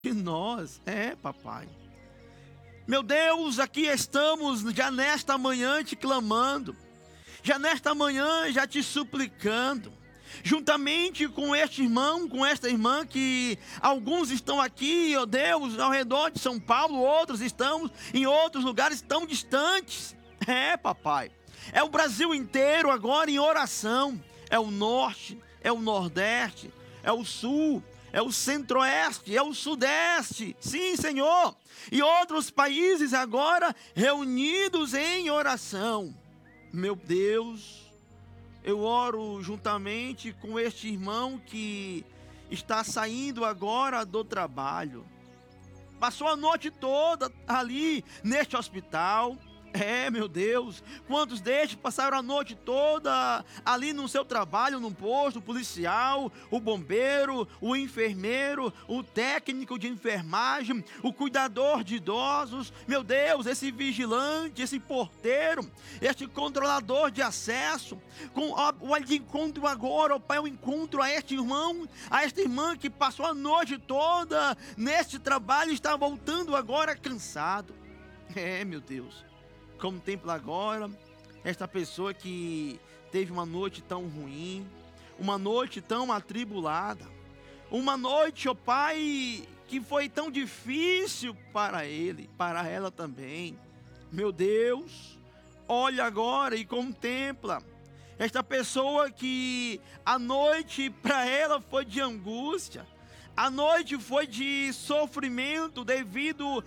de nós. Papai. Meu Deus, aqui estamos já nesta manhã te clamando, já nesta manhã já te suplicando, juntamente com este irmão, com esta irmã, que alguns estão aqui, ó Deus, ao redor de São Paulo, outros estão em outros lugares tão distantes. Papai, é o Brasil inteiro agora em oração, é o norte, é o nordeste, é o sul, é o centro-oeste, é o sudeste, sim, Senhor, e outros países agora reunidos em oração. Meu Deus, eu oro juntamente com este irmão que está saindo agora do trabalho. Passou a noite toda ali neste hospital. Meu Deus, quantos destes passaram a noite toda ali no seu trabalho, no posto policial, o bombeiro, o enfermeiro, o técnico de enfermagem, o cuidador de idosos, meu Deus, esse vigilante, esse porteiro, este controlador de acesso, com o encontro agora, ó Pai, o encontro a este irmão, a esta irmã que passou a noite toda neste trabalho e está voltando agora cansado. Meu Deus, contempla agora esta pessoa que teve uma noite tão ruim, uma noite tão atribulada, uma noite, ó Pai, que foi tão difícil para ele, para ela também. Meu Deus, olha agora e contempla esta pessoa que a noite para ela foi de angústia, a noite foi de sofrimento devido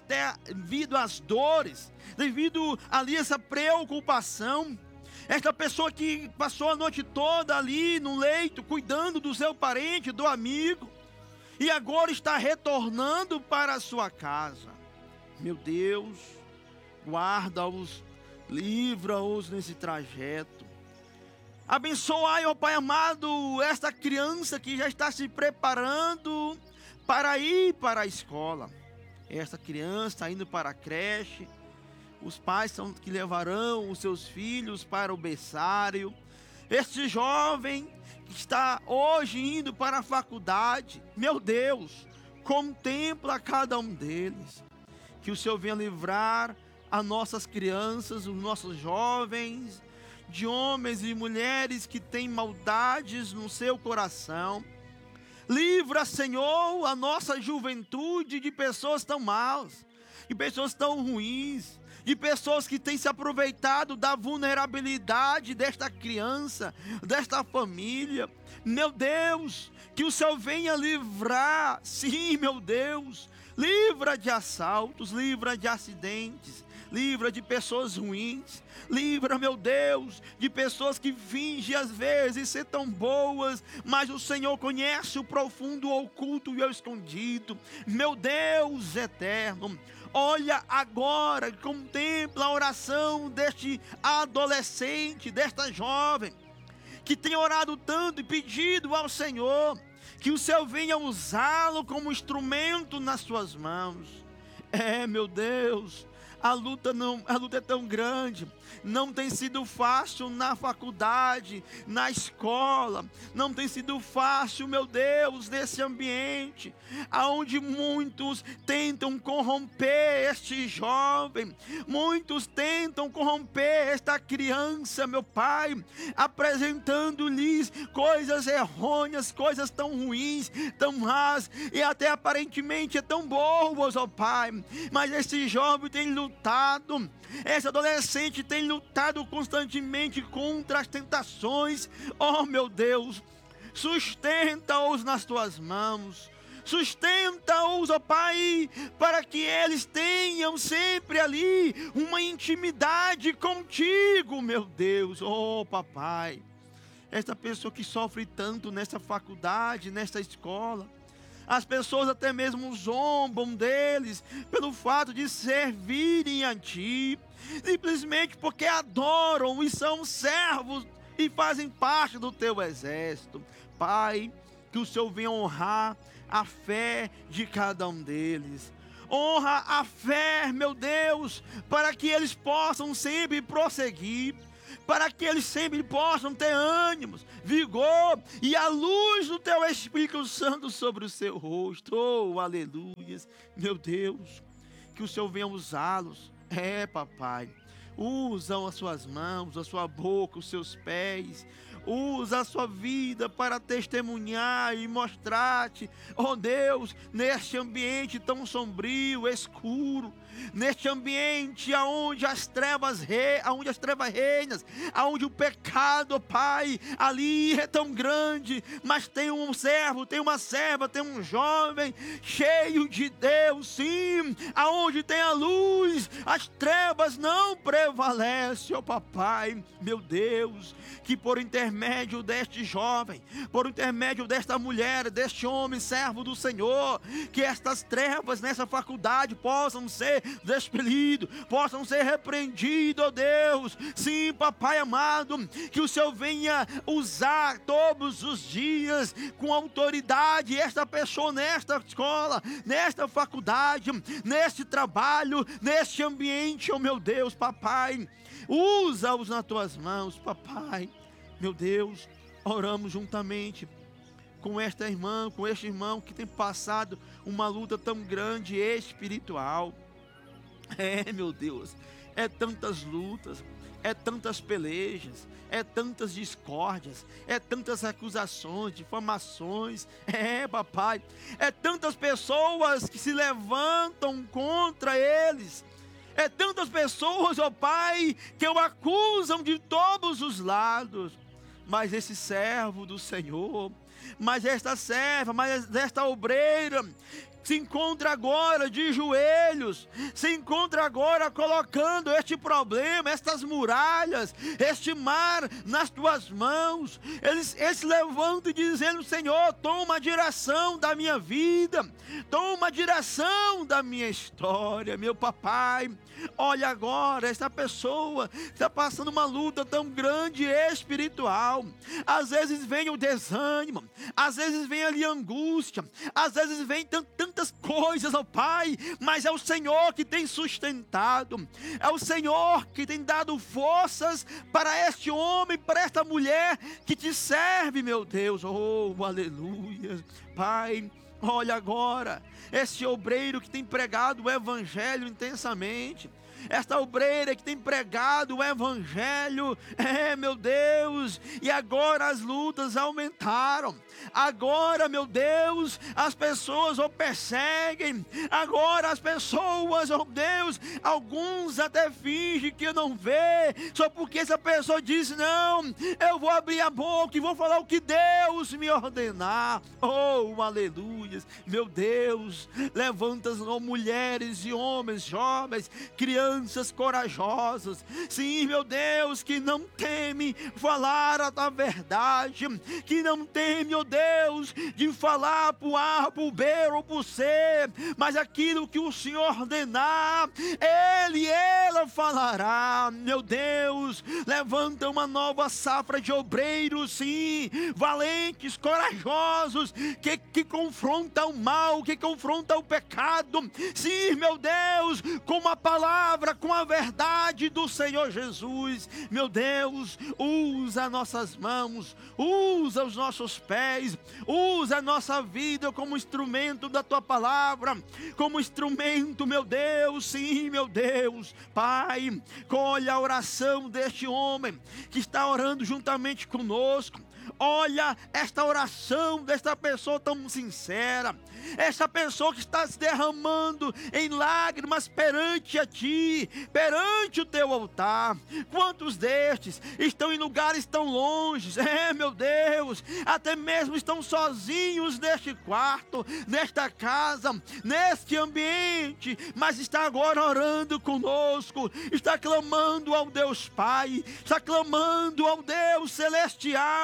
às dores, devido ali essa preocupação. Esta pessoa que passou a noite toda ali no leito, cuidando do seu parente, do amigo, e agora está retornando para a sua casa. Meu Deus, guarda-os, livra-os nesse trajeto. Abençoai, ó Pai amado, esta criança que já está se preparando para ir para a escola. Esta criança está indo para a creche. Os pais são que levarão os seus filhos para o berçário. Este jovem que está hoje indo para a faculdade, meu Deus, contempla cada um deles. Que o Senhor venha livrar as nossas crianças, os nossos jovens, de homens e mulheres que têm maldades no seu coração. Livra, Senhor, a nossa juventude de pessoas tão maus, de pessoas tão ruins, de pessoas que têm se aproveitado da vulnerabilidade desta criança, desta família. Meu Deus, que o Senhor venha livrar, sim, meu Deus, livra de assaltos, livra de acidentes, livra de pessoas ruins, livra, meu Deus, de pessoas que fingem às vezes ser tão boas, mas o Senhor conhece o profundo, o oculto e o escondido. Meu Deus eterno, olha agora, contempla a oração deste adolescente, desta jovem, que tem orado tanto e pedido ao Senhor, que o Senhor venha usá-lo como instrumento nas suas mãos. Meu Deus, a luta é tão grande, não tem sido fácil na faculdade, na escola, não tem sido fácil, meu Deus, nesse ambiente, aonde muitos tentam corromper este jovem, muitos tentam corromper esta criança, meu Pai, apresentando-lhes coisas errôneas, coisas tão ruins, tão más, e até aparentemente tão boas, ó Pai, mas esse jovem tem lutado, esse adolescente tem lutado constantemente contra as tentações. Oh meu Deus, sustenta-os nas tuas mãos, sustenta-os, ó Pai, para que eles tenham sempre ali uma intimidade contigo, meu Deus. Oh papai, esta pessoa que sofre tanto nessa faculdade, nesta escola, as pessoas até mesmo zombam deles pelo fato de servirem a Ti, simplesmente porque adoram e são servos e fazem parte do Teu exército. Pai, que o Senhor venha honrar a fé de cada um deles. Honra a fé, meu Deus, para que eles possam sempre prosseguir, para que eles sempre possam ter ânimos, vigor e a luz do teu Espírito Santo sobre o seu rosto. Oh, aleluias, meu Deus, que o Senhor venha usá-los. Papai, usam as suas mãos, a sua boca, os seus pés. Usa a sua vida para testemunhar e mostrar-te, oh Deus, neste ambiente tão sombrio, escuro, neste ambiente onde as trevas reinam, onde o pecado, Pai, ali é tão grande, mas tem um servo, tem uma serva, tem um jovem cheio de Deus, sim, aonde tem a luz, as trevas não prevalecem, oh Papai, meu Deus, que por intermédio deste jovem, por intermédio desta mulher, deste homem, servo do Senhor, que estas trevas nessa faculdade possam ser despelidos, possam ser repreendidos, ó Deus. Sim, Papai amado, que o Senhor venha usar todos os dias com autoridade esta pessoa nesta escola, nesta faculdade, neste trabalho, neste ambiente, ó meu Deus, Papai. Usa-os nas tuas mãos, Papai. Meu Deus, oramos juntamente com esta irmã, com este irmão que tem passado uma luta tão grande espiritual. Meu Deus, é tantas lutas, é tantas pelejas, é tantas discórdias, é tantas acusações, difamações, Papai, é tantas pessoas que se levantam contra eles. É tantas pessoas, ó Pai, que o acusam de todos os lados. Mas esse servo do Senhor, mas esta serva, mas esta obreira, se encontra agora de joelhos, se encontra agora colocando este problema, estas muralhas, este mar nas tuas mãos. Eles se levantam dizendo: Senhor, toma a direção da minha vida, toma a direção da minha história, meu Papai. Olha agora, esta pessoa está passando uma luta tão grande espiritual. Às vezes vem o desânimo, às vezes vem ali a angústia, às vezes vem tantas coisas, ó Pai, mas é o Senhor que tem sustentado, é o Senhor que tem dado forças para este homem, para esta mulher que te serve, meu Deus. Oh, aleluia, Pai. Olha agora, esse obreiro que tem pregado o evangelho intensamente, esta obreira que tem pregado o evangelho, meu Deus, e agora as lutas aumentaram, agora, meu Deus, as pessoas o perseguem, agora as pessoas, oh Deus, alguns até fingem que não vê, só porque essa pessoa diz: não, eu vou abrir a boca e vou falar o que Deus me ordenar. Oh, aleluia, meu Deus, levanta as mulheres e homens, jovens, crianças corajosas, sim, meu Deus, que não temem falar a verdade, que não temem, oh Deus, de falar para o A, para o B ou para o C, mas aquilo que o Senhor ordenar, ela falará. Meu Deus, levanta uma nova safra de obreiros, sim, valentes, corajosos, que confrontam o mal, que confrontam o pecado, sim, meu Deus, com a palavra, com a verdade do Senhor Jesus. Meu Deus, usa nossas mãos, usa os nossos pés, usa a nossa vida como instrumento da tua palavra, como instrumento, meu Deus, sim, meu Deus. Pai, colhe a oração deste homem que está orando juntamente conosco. Olha esta oração desta pessoa tão sincera, esta pessoa que está se derramando em lágrimas perante a Ti, perante o Teu altar. Quantos destes estão em lugares tão longe, meu Deus, até mesmo estão sozinhos neste quarto, nesta casa, neste ambiente, mas está agora orando conosco, está clamando ao Deus Pai, está clamando ao Deus Celestial,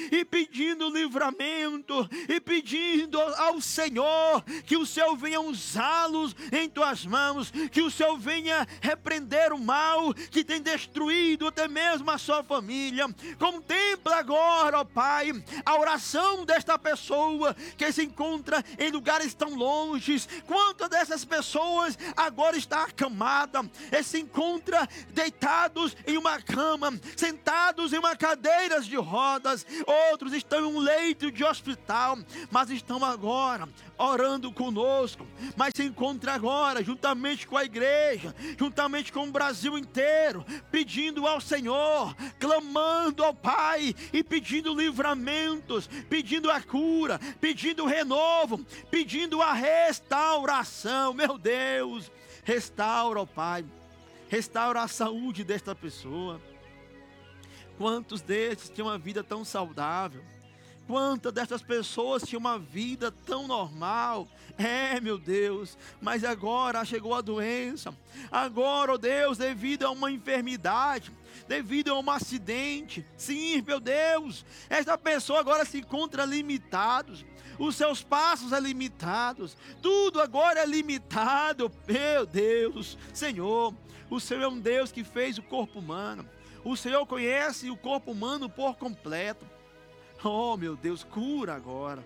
e pedindo livramento, e pedindo ao Senhor que o Senhor venha usá-los em tuas mãos, que o Senhor venha repreender o mal que tem destruído até mesmo a sua família. Contempla agora, ó Pai, a oração desta pessoa que se encontra em lugares tão longes. Quantas dessas pessoas agora está acamada, e se encontra deitados em uma cama, sentados em uma cadeira de rodas, outros estão em um leito de hospital, mas estão agora orando conosco, mas se encontra agora juntamente com a igreja, juntamente com o Brasil inteiro, pedindo ao Senhor, clamando ao Pai e pedindo livramentos, pedindo a cura, pedindo o renovo, pedindo a restauração. Meu Deus, restaura, ó Pai, restaura a saúde desta pessoa. Quantos desses tinham uma vida tão saudável? Quantas dessas pessoas tinham uma vida tão normal? Meu Deus, mas agora chegou a doença. Agora, ó Deus, devido a uma enfermidade, devido a um acidente. Sim, meu Deus, essa pessoa agora se encontra limitados. Os seus passos são limitados. Tudo agora é limitado. Meu Deus, Senhor, o Senhor é um Deus que fez o corpo humano. O Senhor conhece o corpo humano por completo. Oh, meu Deus, cura agora.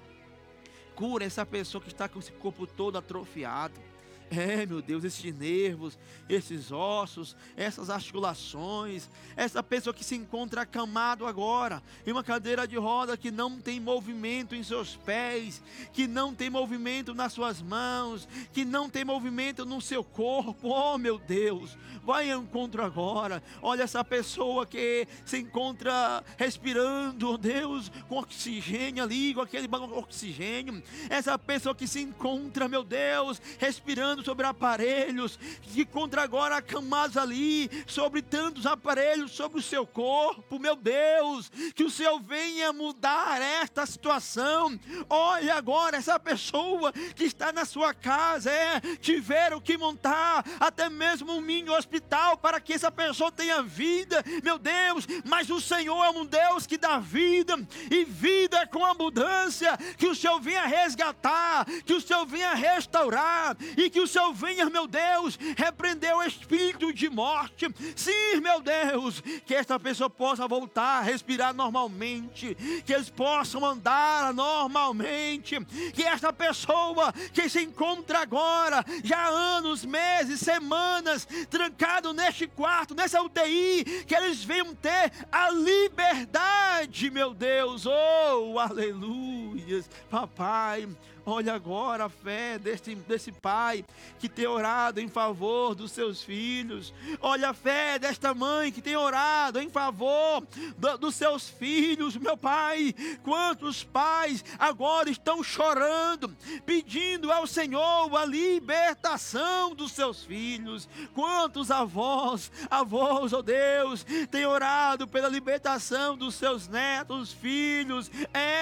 Cura essa pessoa que está com esse corpo todo atrofiado. Meu Deus, esses nervos, esses ossos, essas articulações, essa pessoa que se encontra acamado agora, em uma cadeira de roda, que não tem movimento em seus pés, que não tem movimento nas suas mãos, que não tem movimento no seu corpo. Oh, meu Deus, vai ao encontro agora. Olha essa pessoa que se encontra respirando, oh Deus, com oxigênio ali, com aquele oxigênio. Essa pessoa que se encontra, meu Deus, respirando sobre aparelhos, que encontra agora acamados ali, sobre tantos aparelhos sobre o seu corpo. Meu Deus, que o Senhor venha mudar esta situação. Olha agora essa pessoa que está na sua casa, tiveram que montar até mesmo um mini hospital para que essa pessoa tenha vida. Meu Deus, mas o Senhor é um Deus que dá vida, e vida com abundância. Que o Senhor venha resgatar, que o Senhor venha restaurar, e que o Senhor venha, meu Deus, repreender o espírito de morte. Sim, meu Deus, que esta pessoa possa voltar a respirar normalmente, que eles possam andar normalmente, que esta pessoa que se encontra agora, já há anos, meses, semanas, trancado neste quarto, nessa UTI, que eles venham ter a liberdade, meu Deus. Oh, aleluias, papai. Olha agora a fé desse pai que tem orado em favor dos seus filhos. Olha a fé desta mãe que tem orado em favor dos seus filhos. Meu Pai, quantos pais agora estão chorando, pedindo ao Senhor a libertação dos seus filhos. Quantos avós, oh Deus, têm orado pela libertação dos seus netos, filhos.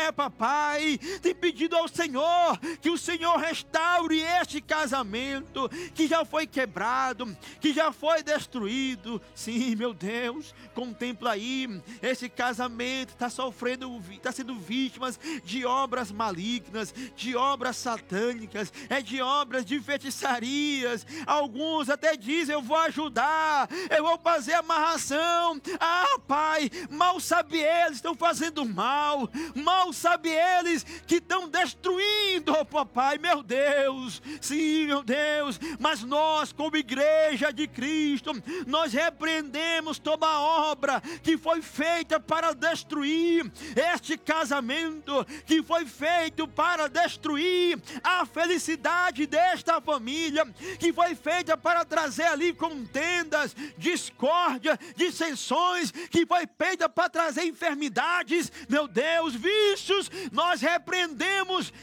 Papai, tem pedido ao Senhor que o Senhor restaure este casamento que já foi quebrado, que já foi destruído. Sim, meu Deus, contempla aí, esse casamento está sendo vítimas de obras malignas, de obras satânicas, de obras de feitiçarias. Alguns até dizem: eu vou ajudar, eu vou fazer amarração. Pai, mal sabe eles, estão fazendo mal sabe eles que estão destruindo, papai, meu Deus. Sim, meu Deus, mas nós, como igreja de Cristo, nós repreendemos toda a obra que foi feita para destruir este casamento, que foi feito para destruir a felicidade desta família, que foi feita para trazer ali contendas, discórdia, dissensões, que foi feita para trazer enfermidades, meu Deus, vícios. Nós repreendemos em nome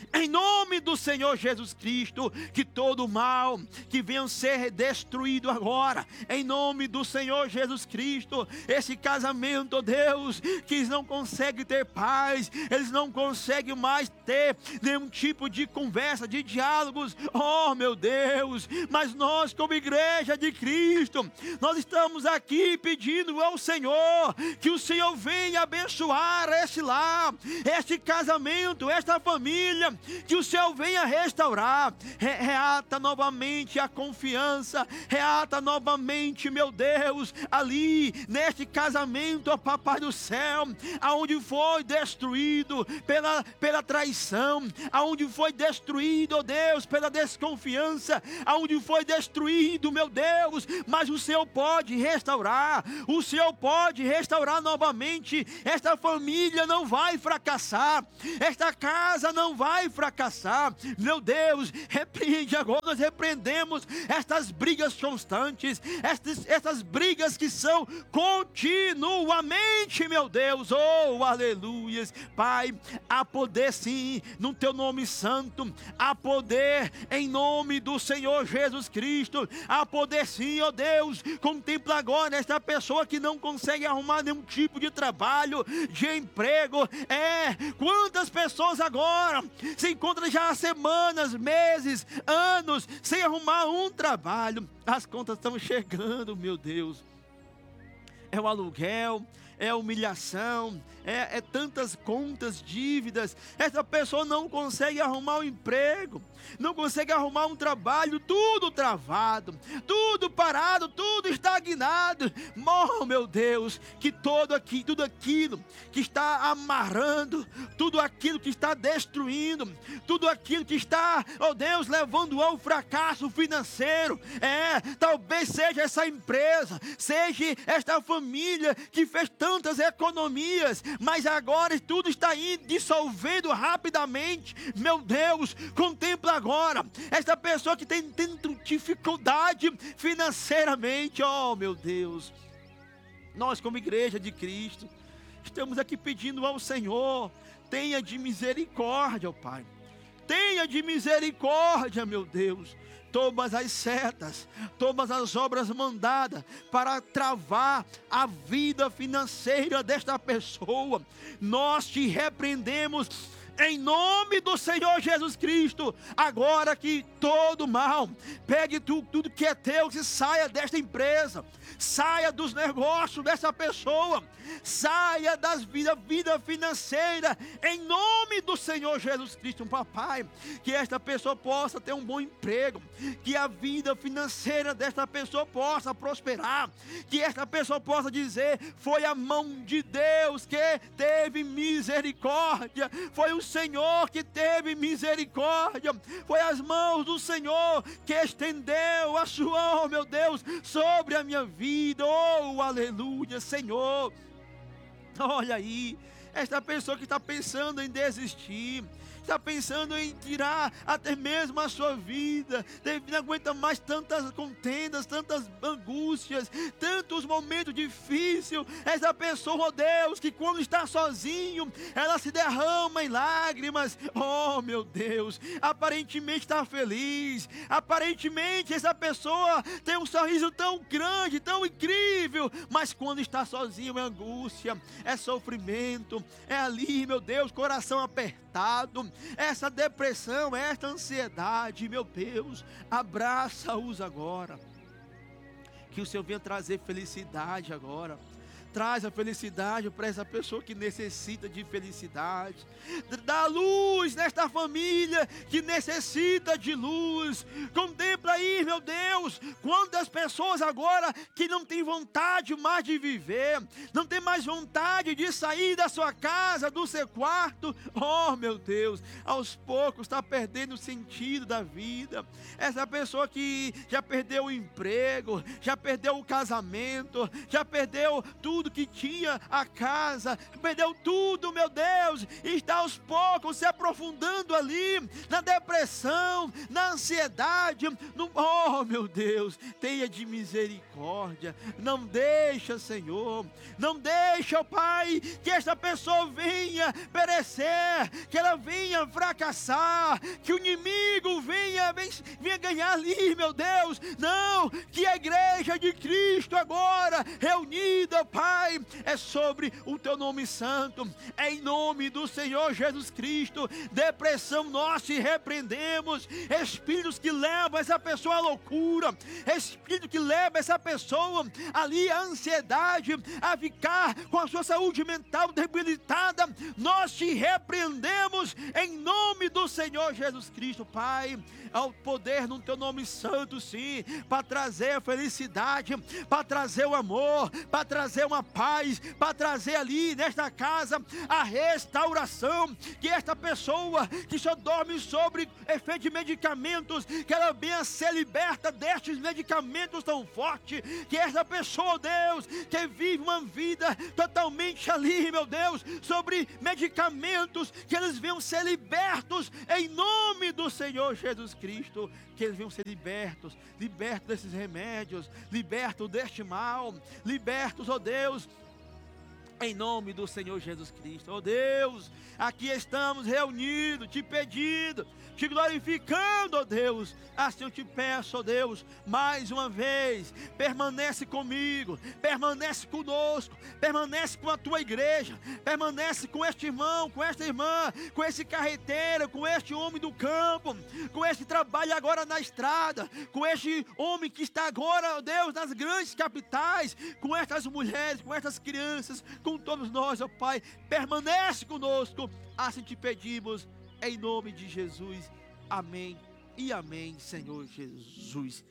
nome do Senhor Jesus Cristo, que todo mal que venha ser destruído agora, em nome do Senhor Jesus Cristo. Esse casamento, ó Deus, que eles não conseguem ter paz, eles não conseguem mais ter nenhum tipo de conversa, de diálogos, oh meu Deus, mas nós como igreja de Cristo, nós estamos aqui pedindo ao Senhor, que o Senhor venha abençoar esse lar, este casamento, esta família, que o Senhor venha restaurar, reata novamente a confiança, reata novamente, meu Deus, ali, neste casamento, ó Papai do céu, aonde foi destruído pela traição, aonde foi destruído, ó Deus, pela desconfiança, aonde foi destruído, meu Deus, mas o Senhor pode restaurar, o Senhor pode restaurar novamente. Esta família não vai fracassar, esta casa não vai fracassar, meu Deus. Repreende agora, nós repreendemos estas brigas constantes, estas brigas que são continuamente, meu Deus, oh aleluias, Pai, há poder sim, no teu nome santo, há poder em nome do Senhor Jesus Cristo, há poder sim, ó Deus. Contempla agora esta pessoa que não consegue arrumar nenhum tipo de trabalho, de emprego, quantas pessoas agora se encontram já há semanas, meses, anos, sem arrumar um trabalho, as contas estão chegando, meu Deus, é o aluguel, é a humilhação, é tantas contas, dívidas, essa pessoa não consegue arrumar um emprego, não consegue arrumar um trabalho, tudo travado, tudo parado, tudo estagnado. Oh meu Deus, que tudo aquilo que está amarrando, tudo aquilo que está destruindo, tudo aquilo que está, oh Deus, levando ao fracasso financeiro, talvez seja essa empresa, seja esta família que fez tantas economias, mas agora tudo está indo dissolvendo rapidamente. Meu Deus, contempla agora esta pessoa que tem dificuldade financeiramente. Oh meu Deus, nós como igreja de Cristo estamos aqui pedindo ao Senhor, tenha de misericórdia, ó Pai, tenha de misericórdia, meu Deus. Todas as setas, todas as obras mandadas para travar a vida financeira desta pessoa, nós te repreendemos em nome do Senhor Jesus Cristo. Agora que todo mal, pegue tudo que é teu, que saia desta empresa, saia dos negócios dessa pessoa, saia das vida financeira, em nome do Senhor Jesus Cristo. Papai, que esta pessoa possa ter um bom emprego, que a vida financeira desta pessoa possa prosperar, que esta pessoa possa dizer, foi a mão de Deus que teve misericórdia, foi o Senhor que teve misericórdia, foi as mãos do Senhor que estendeu a sua, oh meu Deus, sobre a minha vida, oh aleluia, Senhor. Olha aí, esta pessoa que está pensando em desistir, está pensando em tirar até mesmo a sua vida, não aguenta mais tantas contendas, tantas angústias, tantos momentos difíceis. Essa pessoa, oh Deus, que quando está sozinho, ela se derrama em lágrimas. Oh meu Deus, aparentemente está feliz, aparentemente essa pessoa tem um sorriso tão grande, tão incrível, mas quando está sozinho é angústia, é sofrimento, é ali, meu Deus, coração apertado, essa depressão, essa ansiedade. Meu Deus, abraça-os agora, que o Senhor venha trazer felicidade agora. Traz a felicidade para essa pessoa que necessita de felicidade. Dá luz nesta família que necessita de luz. Contempla aí, meu Deus, quantas pessoas agora que não têm vontade mais de viver, não tem mais vontade de sair da sua casa, do seu quarto. Oh, meu Deus, aos poucos está perdendo o sentido da vida. Essa pessoa que já perdeu o emprego, já perdeu o casamento, já perdeu tudo tudo que tinha, a casa, perdeu tudo, meu Deus, e está aos poucos se aprofundando ali, na depressão, na ansiedade, oh meu Deus, tenha de misericórdia, não deixa, Senhor, não deixa, oh Pai, que esta pessoa venha perecer, que ela venha fracassar, que o inimigo venha ganhar ali, meu Deus, não, que a igreja de Cristo agora, reunida, Pai, é sobre o teu nome santo, é em nome do Senhor Jesus Cristo. Depressão nós te repreendemos, espíritos que levam essa pessoa à loucura, espírito que leva essa pessoa ali à ansiedade, a ficar com a sua saúde mental debilitada, nós te repreendemos em nome do Senhor Jesus Cristo, Pai, ao poder no teu nome santo, sim, para trazer a felicidade, para trazer o amor, para trazer uma paz, para trazer ali nesta casa a restauração, que esta pessoa que só dorme sobre efeito de medicamentos, que ela venha ser liberta destes medicamentos tão fortes, que esta pessoa, Deus, que vive uma vida totalmente ali, meu Deus, sobre medicamentos, que eles venham ser libertos em nome do Senhor Jesus Cristo, que eles venham ser libertos desses remédios, libertos deste mal, libertos, ó Deus, em nome do Senhor Jesus Cristo. Ó Deus, aqui estamos reunidos, te pedindo, te glorificando, ó Deus. Assim eu te peço, ó Deus, mais uma vez, permanece comigo, permanece conosco, permanece com a tua igreja, permanece com este irmão, com esta irmã, com esse carreteiro, com este homem do campo, com este trabalho agora na estrada, com este homem que está agora, ó Deus, nas grandes capitais, com estas mulheres, com estas crianças, com todos nós, ó Pai, permanece conosco, assim te pedimos, em nome de Jesus, amém e amém, Senhor Jesus,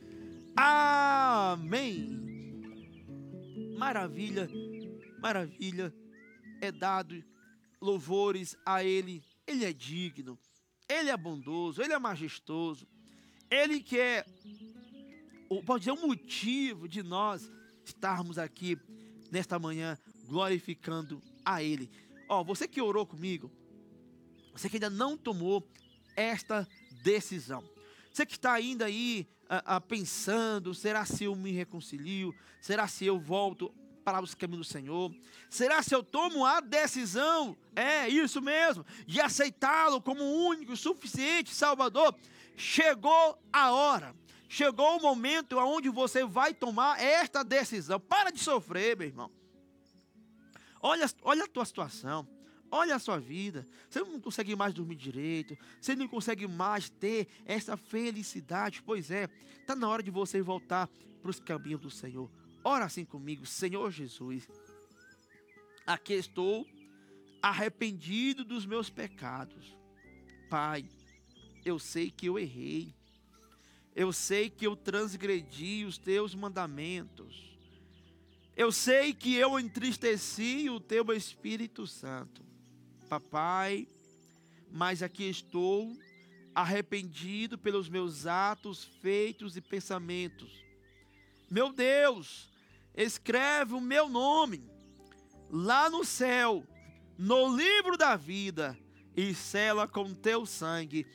amém. Maravilha, maravilha, é dado louvores a Ele, Ele é digno, Ele é bondoso, Ele é majestoso, Ele que é, pode dizer, o motivo de nós estarmos aqui nesta manhã, glorificando a Ele. Ó, você que orou comigo, você que ainda não tomou esta decisão, você que está ainda aí pensando, será se eu me reconcilio? Será se eu volto para os caminhos do Senhor? Será se eu tomo a decisão, é isso mesmo, de aceitá-lo como o único, suficiente Salvador? Chegou a hora, chegou o momento onde você vai tomar esta decisão. Para de sofrer, meu irmão. Olha a tua situação, olha a sua vida, você não consegue mais dormir direito, você não consegue mais ter essa felicidade. Pois é, está na hora de você voltar para os caminhos do Senhor. Ora assim comigo: Senhor Jesus, aqui estou arrependido dos meus pecados. Pai, eu sei que eu errei, eu sei que eu transgredi os teus mandamentos, eu sei que eu entristeci o teu Espírito Santo, papai, mas aqui estou arrependido pelos meus atos, feitos e pensamentos. Meu Deus, escreve o meu nome lá no céu, no livro da vida, e sela com teu sangue.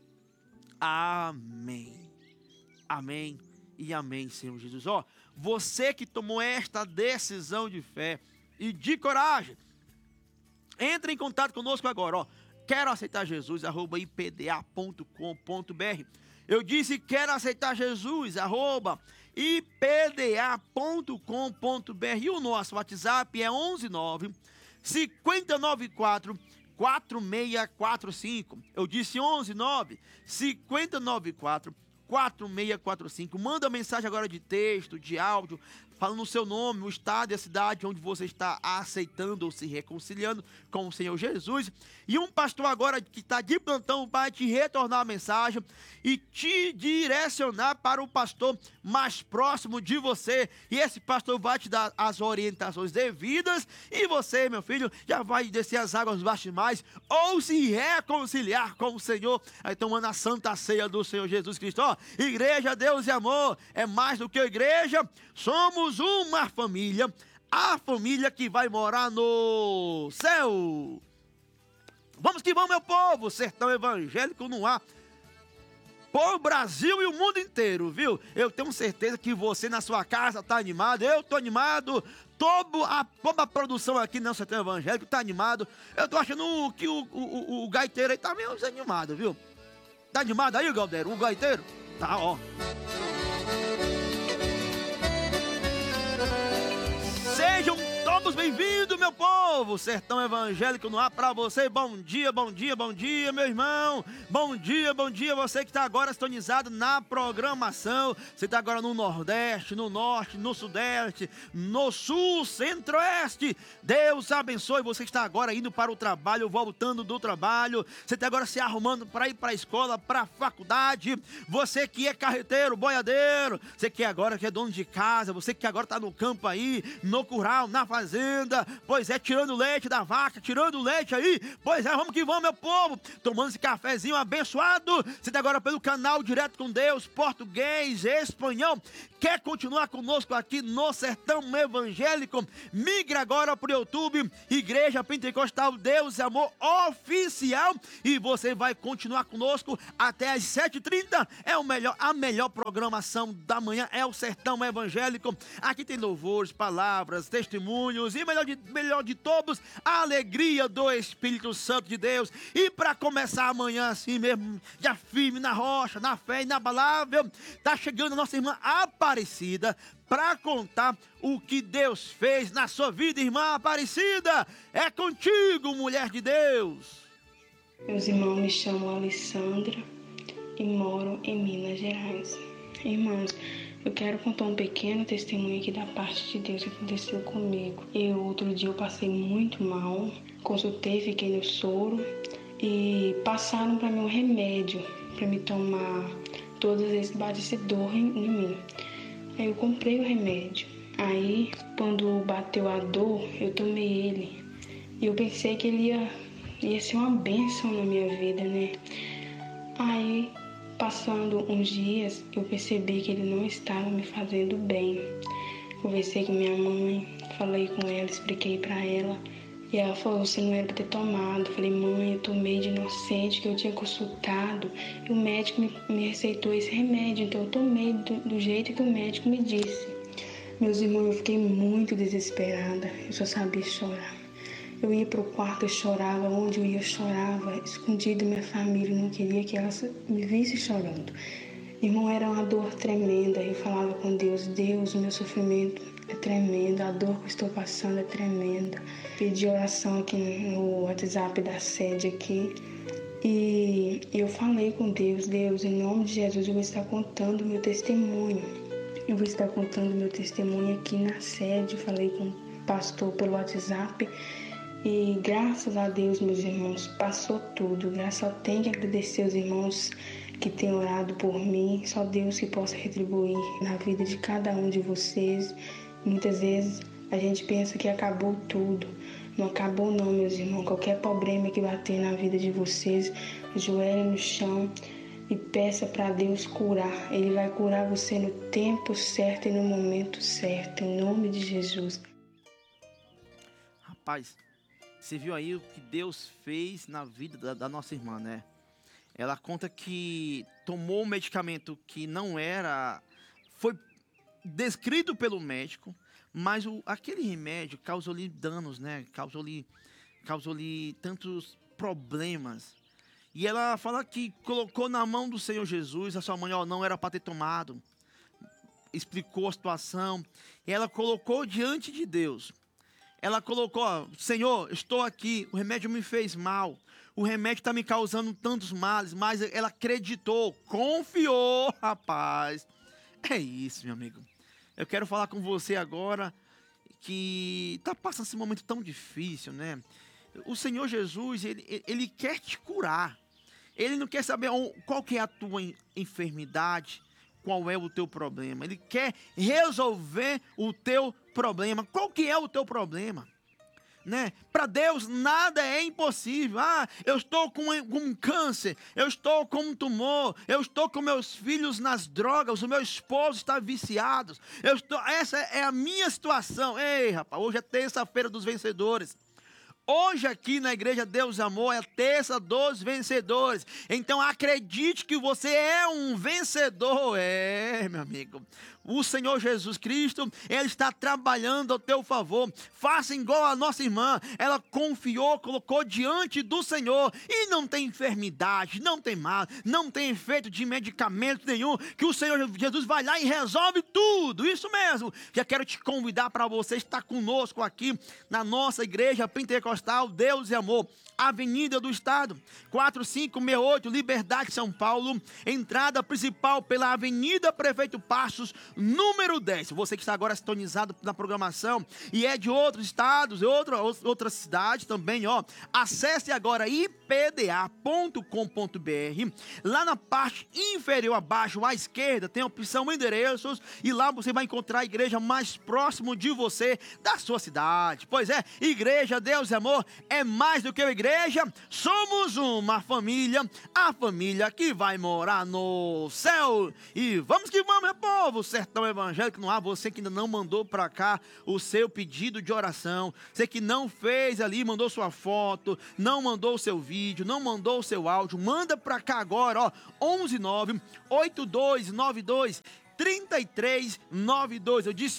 Amém. Amém e amém, Senhor Jesus. Ó, você que tomou esta decisão de fé e de coragem, entre em contato conosco agora, ó. Quero aceitar Jesus, @ipda.com.br. Eu disse quero aceitar Jesus, @ipda.com.br. E o nosso WhatsApp é 119 594 4645. Eu disse 119 594 4645. Manda mensagem agora de texto, de áudio, falando o seu nome, o estado e a cidade onde você está aceitando ou se reconciliando com o Senhor Jesus. E um pastor agora que está de plantão vai te retornar a mensagem e te direcionar para o pastor mais próximo de você. E esse pastor vai te dar as orientações devidas e você, meu filho, já vai descer as águas batismais ou se reconciliar com o Senhor, aí tomando a santa ceia do Senhor Jesus Cristo. Ó, igreja, Deus e amor, é mais do que igreja, somos uma família a família que vai morar no céu. Vamos que vamos, meu povo, Sertão Evangélico no ar, por Brasil e o mundo inteiro, viu? Eu tenho certeza que você na sua casa tá animado, eu tô animado, toda a produção aqui no Sertão Evangélico tá animado. Eu tô achando que o gaiteiro aí tá meio desanimado, viu? Tá animado aí, Galdeiro, o gaiteiro? Tá, ó. Sejam todos bem-vindos, meu povo! Sertão Evangélico no ar pra você. Bom dia, bom dia, bom dia, meu irmão. Bom dia, você que está agora sintonizado na programação. Você está agora no Nordeste, no Norte, no Sudeste, no Sul, Centro-Oeste. Deus abençoe. Você que está agora indo para o trabalho, voltando do trabalho. Você está agora se arrumando para ir para a escola, para a faculdade. Você que é carreteiro, boiadeiro. Você que agora que é dono de casa. Você que agora está no campo aí, no curral, na fazenda, pois é, tirando o leite da vaca, tirando o leite aí, pois é, vamos que vamos, meu povo, tomando esse cafezinho abençoado. Você está agora pelo canal Direto com Deus, português, espanhol, quer continuar conosco aqui no Sertão Evangélico? Migre agora para o YouTube, Igreja Pentecostal Deus e Amor Oficial, e você vai continuar conosco até às 7h30, a melhor programação da manhã é o Sertão Evangélico. Aqui tem louvores, palavras, testemunhos e melhor de todos, a alegria do Espírito Santo de Deus. E para começar amanhã assim mesmo, já firme na rocha, na fé inabalável, tá chegando a nossa irmã Aparecida para contar o que Deus fez na sua vida. Irmã Aparecida, é contigo, mulher de Deus. Meus irmãos, me chamam Alessandra e moro em Minas Gerais. Irmãos, eu quero contar um pequeno testemunho aqui da parte de Deus que aconteceu comigo. Outro dia eu passei muito mal, consultei, fiquei no soro e passaram para mim um remédio para me tomar todas as vezes que batesse dor em mim. Aí eu comprei o remédio. Aí quando bateu a dor, eu tomei ele e eu pensei que ele ia ser uma bênção na minha vida, né? Aí passando uns dias, eu percebi que ele não estava me fazendo bem. Conversei com minha mãe, falei com ela, expliquei para ela. E ela falou, você não era para ter tomado. Falei, mãe, eu tomei de inocente, que eu tinha consultado. E o médico me receitou esse remédio, então eu tomei do jeito que o médico me disse. Meus irmãos, eu fiquei muito desesperada, eu só sabia chorar. Eu ia pro quarto, eu chorava, onde eu ia eu chorava, escondido da minha família, não queria que ela me visse chorando. Irmão, era uma dor tremenda, eu falava com Deus, Deus, o meu sofrimento é tremendo, a dor que eu estou passando é tremenda. Pedi oração aqui no WhatsApp da sede aqui e eu falei com Deus, Deus, em nome de Jesus eu vou estar contando o meu testemunho. Eu vou estar contando meu testemunho aqui na sede, falei com o pastor pelo WhatsApp. E graças a Deus, meus irmãos, passou tudo. Só tenho que agradecer os irmãos que têm orado por mim. Só Deus que possa retribuir na vida de cada um de vocês. Muitas vezes a gente pensa que acabou tudo. Não acabou não, meus irmãos. Qualquer problema que bater na vida de vocês, ajoelhe no chão e peça para Deus curar. Ele vai curar você no tempo certo e no momento certo. Em nome de Jesus. Rapaz, você viu aí o que Deus fez na vida da nossa irmã, né? Ela conta que tomou um medicamento que não era... Foi descrito pelo médico, mas aquele remédio causou-lhe danos, né? Causou-lhe tantos problemas. E ela fala que colocou na mão do Senhor Jesus, a sua mãe, não era para ter tomado. Explicou a situação. E ela colocou diante de Deus. Ela colocou, Senhor, estou aqui, o remédio me fez mal, o remédio está me causando tantos males, mas ela acreditou, confiou, rapaz. É isso, meu amigo. Eu quero falar com você agora que está passando esse momento tão difícil, né? O Senhor Jesus, ele quer te curar. Ele não quer saber qual que é a tua enfermidade, qual é o teu problema. Ele quer resolver o teu problema. Qual que é o teu problema? né? Para Deus nada é impossível. Eu estou com um câncer, eu estou com um tumor, eu estou com meus filhos nas drogas, o meu esposo está viciado. Essa é a minha situação. Ei, rapaz, hoje é terça-feira dos vencedores. Hoje aqui na Igreja Deus Amor é a terça dos vencedores. Então acredite que você é um vencedor. Meu amigo. O Senhor Jesus Cristo, Ele está trabalhando ao teu favor. Faça igual a nossa irmã. Ela confiou, colocou diante do Senhor. E não tem enfermidade, não tem mal, não tem efeito de medicamento nenhum. Que o Senhor Jesus vai lá e resolve tudo. Isso mesmo. Já quero te convidar para você estar conosco aqui na nossa Igreja Pentecostal Deus e Amor. Avenida do Estado, 4568, Liberdade, São Paulo. Entrada principal pela Avenida Prefeito Passos, número 10. Você que está agora sintonizado na programação e é de outros estados, outras cidades também, acesse agora ipda.com.br. Lá na parte inferior abaixo, à esquerda, tem a opção endereços e lá você vai encontrar a igreja mais próximo de você, da sua cidade. Pois é, Igreja Deus e Amor é mais do que uma igreja, somos uma família, a família que vai morar no céu. E vamos que vamos, meu povo, sertão evangélico no ar. Você que ainda não mandou para cá o seu pedido de oração, você que não fez ali, mandou sua foto, não mandou o seu vídeo, não mandou o seu áudio, manda para cá agora, 119-8292-3392. Eu disse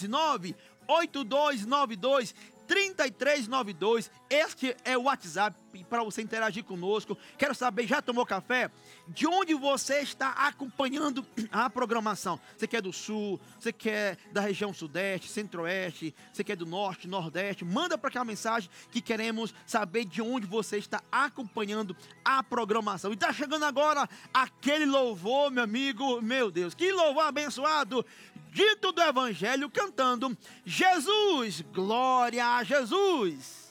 119-8292-3392. Este é o WhatsApp para você interagir conosco. Quero saber, já tomou café? De onde você está acompanhando a programação? Você quer do Sul, você quer da região Sudeste, Centro-Oeste, você quer do Norte, Nordeste? Manda para cá a mensagem que queremos saber de onde você está acompanhando a programação. E está chegando agora aquele louvor, meu amigo, meu Deus, que louvor abençoado, dito do Evangelho, cantando Jesus, glória a Jesus.